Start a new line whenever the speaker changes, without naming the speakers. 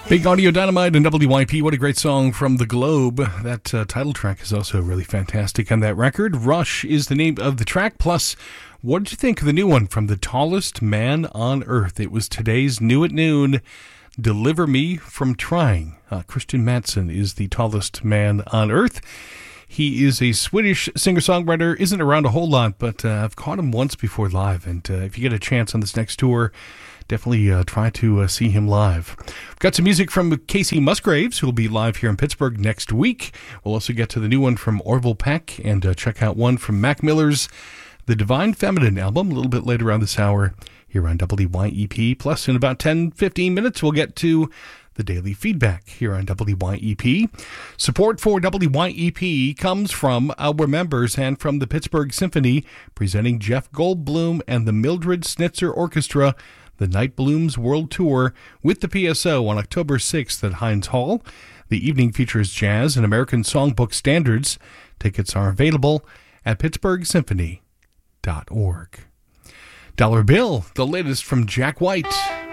Big Audio Dynamite and WYP. What a great song from The Globe. That title track is also really fantastic on that record. Rush is the name of the track. Plus, what did you think of the new one from The Tallest Man on Earth? It was today's New at Noon. Deliver Me from Trying. Christian Mattsson is the tallest man on Earth. He is a Swedish singer-songwriter, isn't around a whole lot, but I've caught him once before live. And if you get a chance on this next tour, definitely try to see him live. We've got some music from Casey Musgraves, who will be live here in Pittsburgh next week. We'll also get to the new one from Orville Peck and check out one from Mac Miller's The Divine Feminine album a little bit later on this hour here on WYEP. Plus, in about 10-15 minutes, we'll get to the daily feedback here on WYEP. Support for WYEP comes from our members and from the Pittsburgh Symphony, presenting Jeff Goldblum and the Mildred Snitzer Orchestra, the Night Blooms World Tour with the PSO on October 6th at Heinz Hall. The evening features jazz and American songbook standards. Tickets are available at pittsburghsymphony.org. Dollar Bill, the latest from Jack White.